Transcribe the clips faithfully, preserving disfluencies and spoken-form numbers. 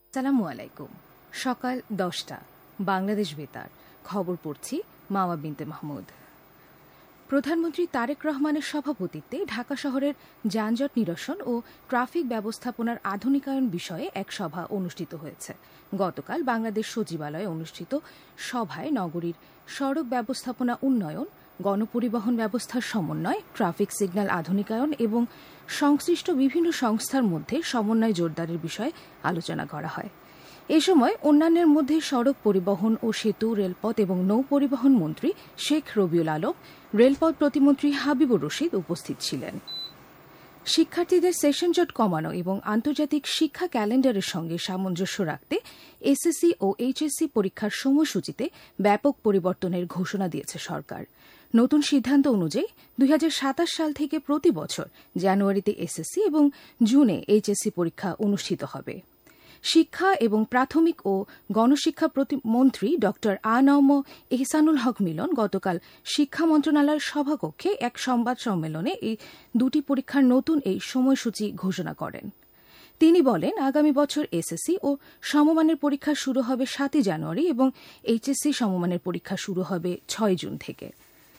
আসসালামু আলাইকুম। সকাল দশটা, বাংলাদেশ বেতার খবর পড়ছি মাওয়া বিনতে মাহমুদ। প্রধানমন্ত্রী তারেক রহমানের সভাপতিত্বে ঢাকা শহরের যানজট নিরসন ও ট্রাফিক ব্যবস্থাপনার আধুনিকায়ন বিষয়ে এক সভা অনুষ্ঠিত হয়েছে। গতকাল বাংলাদেশ সচিবালয়ে অনুষ্ঠিত সভায় নগরীর সড়ক ব্যবস্থাপনা উন্নয়ন, গণপরিবহন ব্যবস্থার সমন্বয়, ট্রাফিক সিগন্যাল আধুনিকায়ন এবং সংশ্লিষ্ট বিভিন্ন সংস্থার মধ্যে সমন্বয় জোরদারের বিষয়ে আলোচনা করা হয়। এ সময় অন্যান্যের মধ্যে সড়ক পরিবহন ও সেতু, রেলপথ এবং নৌ পরিবহন মন্ত্রী শেখ রবিউল আলম, রেলপথ প্রতিমন্ত্রী হাবিবুর রশিদ উপস্থিত ছিলেন। শিক্ষার্থীদের সেশন জট কমানো এবং আন্তর্জাতিক শিক্ষা ক্যালেন্ডারের সঙ্গে সামঞ্জস্য রাখতে এসএসসি ও এইচএসসি পরীক্ষার সময়সূচিতে ব্যাপক পরিবর্তনের ঘোষণা দিয়েছে সরকার। নতুন সিদ্ধান্ত অনুযায়ী দুই হাজার সাতাশ সাল থেকে প্রতি বছর জানুয়ারিতে এসএসসি এবং জুনে এইচএসসি পরীক্ষা অনুষ্ঠিত হবে। শিক্ষা এবং প্রাথমিক ও গণশিক্ষা প্রতিমন্ত্রী ড আ নম এহসানুল হক মিলন গতকাল শিক্ষা মন্ত্রণালয়ের সভাকক্ষে এক সংবাদ সম্মেলনে এই দুটি পরীক্ষার নতুন এই সময়সূচি ঘোষণা করেন। তিনি বলেন, আগামী বছর এসএসসি ও সমমানের পরীক্ষা শুরু হবে সাতই জানুয়ারি এবং এইচএসসি সমমানের পরীক্ষা শুরু হবে ছয় জুন থেকে।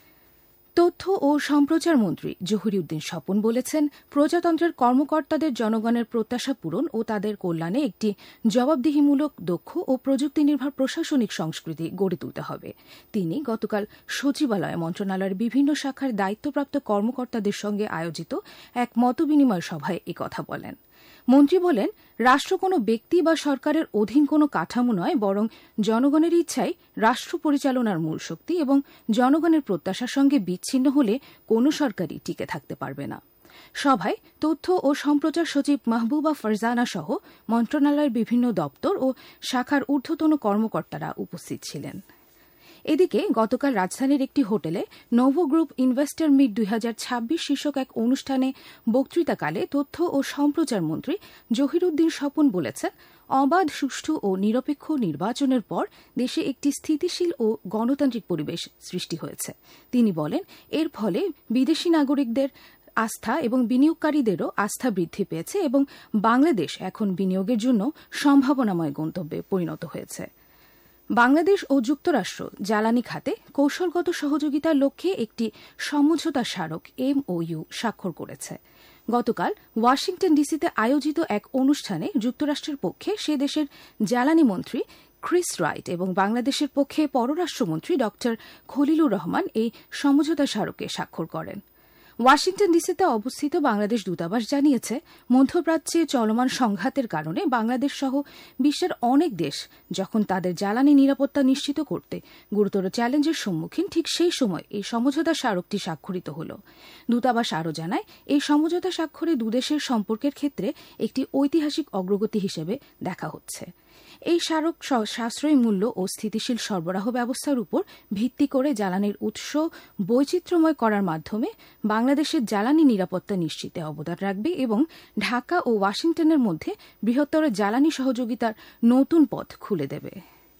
তথ্য ও সম্প্রচার মন্ত্রী জহিরুদ্দিন স্বপন বলেছেন, প্রজাতন্ত্রের কর্মকর্তাদের জনগণের প্রত্যাশা পূরণ ও তাদের কল্যাণে একটি জবাবদিহিমূলক, দক্ষ ও প্রযুক্তিনির্ভর প্রশাসনিক সংস্কৃতি গড়ে তুলতে হবে। তিনি গতকাল সচিবালয়ে মন্ত্রণালয়ের বিভিন্ন শাখার দায়িত্বপ্রাপ্ত কর্মকর্তাদের সঙ্গে আয়োজিত এক মতবিনিময় সভায় একথা বলেন। মন্ত্রী বলেন, রাষ্ট্র কোনো ব্যক্তি বা সরকারের অধীন কোনো কাঠামো নয়, বরং জনগণের ইচ্ছাই রাষ্ট্র পরিচালনার মূল শক্তি এবং জনগণের প্রত্যাশার সঙ্গে বিচ্ছিন্ন হলে কোনো সরকারই টিকে থাকতে পারবে না। সভায় তথ্য ও সম্প্রচার সচিব মাহবুবা ফারজানা সহ মন্ত্রণালয়ের বিভিন্ন দপ্তর ও শাখার ঊর্ধ্বতন কর্মকর্তারা উপস্থিত ছিলেন। এদিকে গতকাল রাজধানীর একটি হোটেলে নোভো গ্রুপ ইনভেস্টর মিট দুই হাজার ছাব্বিশ শীর্ষক এক অনুষ্ঠানে বক্তৃতাকালে তথ্য ও সম্প্রচার মন্ত্রী জহিরুদ্দিন স্বপন বলেছেন, অবাধ, সুষ্ঠু ও নিরপেক্ষ নির্বাচনের পর দেশে একটি স্থিতিশীল ও গণতান্ত্রিক পরিবেশ সৃষ্টি হয়েছে। তিনি বলেন, এর ফলে বিদেশি নাগরিকদের আস্থা এবং বিনিয়োগকারীদেরও আস্থা বৃদ্ধি পেয়েছে এবং বাংলাদেশ এখন বিনিয়োগের জন্য সম্ভাবনাময় গন্তব্যে পরিণত হয়েছে। বাংলাদেশ ও যুক্তরাষ্ট্র জ্বালানি খাতে কৌশলগত সহযোগিতার লক্ষ্যে একটি সমঝোতা স্মারক এমওইউ স্বাক্ষর করেছে। গতকাল ওয়াশিংটন ডিসিতে আয়োজিত এক অনুষ্ঠানে যুক্তরাষ্ট্রের পক্ষে সে দেশের জ্বালানি মন্ত্রী ক্রিস রাইট এবং বাংলাদেশের পক্ষে পররাষ্ট্রমন্ত্রী ড খলিলুর রহমান এই সমঝোতা স্মারকে স্বাক্ষর করেন। ওয়াশিংটন ডিসিতে অবস্থিত বাংলাদেশ দূতাবাস জানিয়েছে, মধ্যপ্রাচ্যে চলমান সংঘাতের কারণে বাংলাদেশ সহ বিশ্বের অনেক দেশ যখন তাদের জ্বালানি নিরাপত্তা নিশ্চিত করতে গুরুতর চ্যালেঞ্জের সম্মুখীন, ঠিক সেই সময় এই সমঝোতা স্মারকটি স্বাক্ষরিত হল। দূতাবাস আরও জানায়, এই সমঝোতা স্বাক্ষরে দুদেশের সম্পর্কের ক্ষেত্রে একটি ঐতিহাসিক অগ্রগতি হিসেবে দেখা হচ্ছে। এই স্মারক সাশ্রয়ী মূল্য ও স্থিতিশীল সরবরাহ ব্যবস্থার উপর ভিত্তি করে জ্বালানির উৎস বৈচিত্র্যময় করার মাধ্যমে বাংলাদেশের জ্বালানি নিরাপত্তা নিশ্চিতে অবদান রাখবে এবং ঢাকা ও ওয়াশিংটনের মধ্যে বৃহত্তর জ্বালানি সহযোগিতার নতুন পথ খুলে দেবে।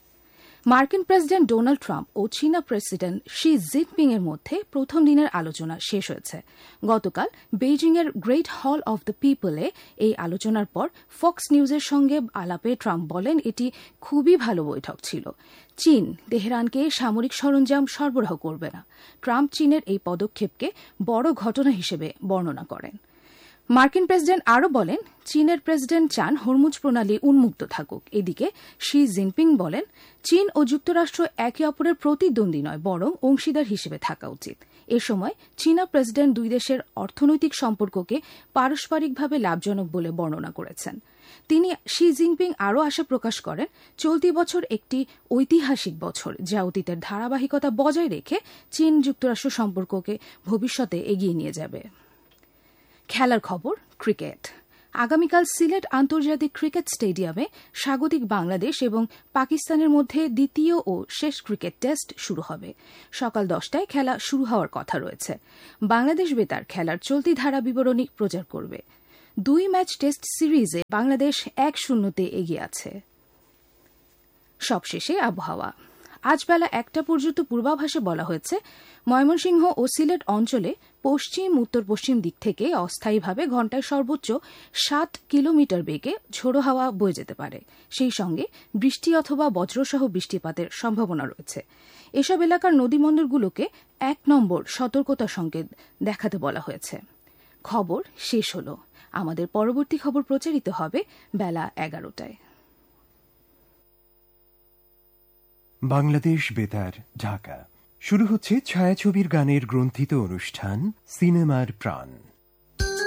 মার্কিন প্রেসিডেন্ট ডোনাল্ড ট্রাম্প ও চীনা প্রেসিডেন্ট শি জিনপিং এর মধ্যে প্রথম দিনের আলোচনা শেষ হয়েছে। গতকাল বেইজিংয়ের গ্রেট হল অব দ্য পিপলে এই আলোচনার পর ফক্স নিউজের সঙ্গে আলাপে ট্রাম্প বলেন, এটি খুবই ভালো বৈঠক ছিল। চীন তেহরানকে সামরিক সরঞ্জাম সরবরাহ করবে না। ট্রাম্প চীনের এই পদক্ষেপকে বড় ঘটনা হিসেবে বর্ণনা করেন। মার্কিন প্রেসিডেন্ট আরও বলেন, চীনের প্রেসিডেন্ট চান হরমুজ প্রণালী উন্মুক্ত থাকুক। এদিকে শি জিনপিং বলেন, চীন ও যুক্তরাষ্ট্র একে অপরের প্রতিদ্বন্দ্বী নয়, বরং অংশীদার হিসেবে থাকা উচিত। এ সময় চীনা প্রেসিডেন্ট দুই দেশের অর্থনৈতিক সম্পর্ককে পারস্পরিকভাবে লাভজনক বলে বর্ণনা করেছেন। তিনি শি জিনপিং আরও আশা প্রকাশ করেন, চলতি বছর একটি ঐতিহাসিক বছর, যা অতীতের ধারাবাহিকতা বজায় রেখে চীন যুক্তরাষ্ট্র সম্পর্ককে ভবিষ্যতে এগিয়ে নিয়ে যাবে। খেলার খবর, ক্রিকেট। আগামীকাল সিলেট আন্তর্জাতিক ক্রিকেট স্টেডিয়ামে স্বাগতিক বাংলাদেশ এবং পাকিস্তানের মধ্যে দ্বিতীয় ও শেষ ক্রিকেট টেস্ট শুরু হবে। সকাল দশটায় খেলা শুরু হওয়ার কথা রয়েছে। বাংলাদেশ বেতার খেলার চলতি ধারা বিবরণী প্রচার করবে। দুই ম্যাচ টেস্ট সিরিজে বাংলাদেশ এক শূন্যতে এগিয়ে আছে। সবশেষে আবহাওয়া। আজ বেলা একটা পর্যন্ত পূর্বাভাসে বলা হয়েছে ময়মনসিংহ ও সিলেট অঞ্চলে পশ্চিম উত্তর পশ্চিম দিক থেকে অস্থায়ীভাবে ঘণ্টায় সর্বোচ্চ ষাট কিলোমিটার বেগে ঝোড়ো হাওয়া বয়ে যেতে পারে। সেই সঙ্গে বৃষ্টি অথবা বজ্রসহ বৃষ্টিপাতের সম্ভাবনা রয়েছে। এসব এলাকার নদীবন্দরগুলোকে এক নম্বর সতর্কতা সংকেত দেখাতে বলা হয়েছে। খবর শেষ হল। আমাদের পরবর্তী খবর প্রচারিত হবে বেলা এগারোটায়। বাংলাদেশ বেতার, ঢাকা। শুরু হচ্ছে ছায়াছবির গানের গ্রন্থিত অনুষ্ঠান সিনেমার প্রাণ।